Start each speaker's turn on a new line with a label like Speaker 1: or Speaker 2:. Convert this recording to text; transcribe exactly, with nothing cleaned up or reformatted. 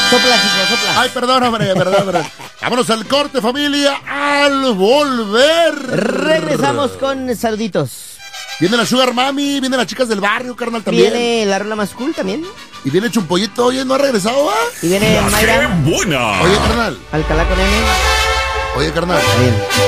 Speaker 1: Sopla, hijo, sopla.
Speaker 2: Ay, perdón, hombre, perdón, perdón. Vámonos al corte, familia, al volver.
Speaker 1: Regresamos con saluditos.
Speaker 2: Viene la Sugar Mami, vienen las chicas del barrio, carnal, también.
Speaker 1: Viene la rola más cool también.
Speaker 2: Y viene Chumpollito, oye, ¿no ha regresado, va?
Speaker 1: Y viene Mayra.
Speaker 3: ¡Qué buena!
Speaker 2: Oye, carnal.
Speaker 1: Alcalá con M.
Speaker 2: Oye, carnal.
Speaker 1: Bien.